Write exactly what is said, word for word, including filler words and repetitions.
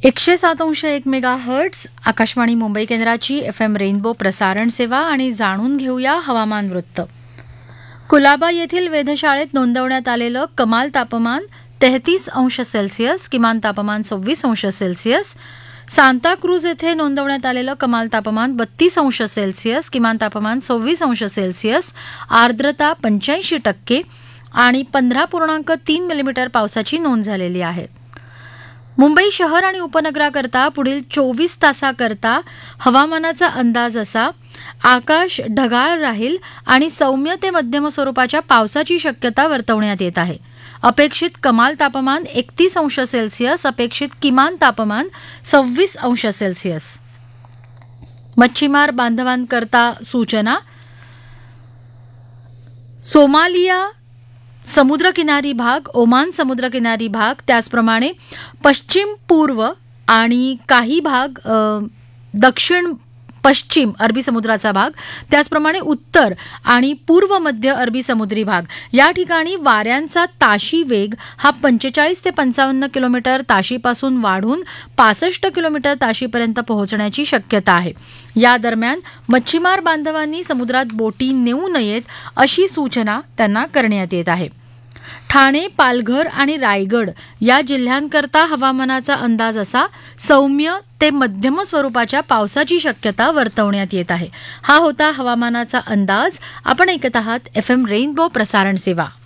एकशे सात अंश एक मेगा हर्ट्स आकाशवाणी मुंबई केंद्राची एफ एम रेनबो प्रसारण सेवा आणि जाणून घेऊया हवामान वृत्त. कुलाबा येथील वेधशाळेत नोंदवण्यात आलेलं कमाल तापमान तेहतीस अंश सेल्सिअस, किमान तापमान सव्वीस अंश सेल्सिअस. सांताक्रूज येथे नोंदवण्यात आलेलं कमाल तापमान बत्तीस अंश सेल्सिअस, किमान तापमान सव्वीस अंश सेल्सिअस. आर्द्रता पंच्याऐंशी टक्के आणि पंधरा पूर्णांक तीन मिलीमीटर पावसाची नोंद झालेली आहे. मुंबई शहर आणि उपनगराकरता पुढील चोवीस तासाकरता हवामानाचा अंदाज असा: आकाश ढगाळ राहील आणि सौम्य ते मध्यम स्वरूपाच्या पावसाची शक्यता वर्तवण्यात येत आहे. अपेक्षित कमाल तापमान एकतीस अंश सेल्सिअस, अपेक्षित किमान तापमान सव्वीस अंश सेल्सिअस. मच्छीमार बांधवांकरता सूचना: सोमालिया समुद्रकिनारी भाग, ओमान समुद्रकिनारी भाग, त्याचप्रमाणे पश्चिम पूर्व आणि काही भाग दक्षिण पश्चिम अरबी समुद्राचा भाग, त्याचप्रमाणे उत्तर आणि पूर्व मध्य अरबी समुद्री भाग या ठिकाणी वाऱ्यांचा ताशी वेग हा पंचेचाळीस ते पंचावन्न किलोमीटर ताशीपासून वाढून पासष्ट किलोमीटर ताशीपर्यंत पोहोचण्याची शक्यता आहे. या दरम्यान मच्छीमार बांधवांनी समुद्रात बोटी नेऊ नयेत अशी सूचना त्यांना करण्यात येत आहे. ठाणे, पालघर आणि रायगड या जिल्ह्यांकरता हवामानाचा अंदाज असा: सौम्य ते मध्यम स्वरूपाच्या पावसाची शक्यता वर्तवण्यात येत आहे. हा होता हवामानाचा अंदाज. आपण ऐकत आहात एफ एम रेनबो प्रसारण सेवा.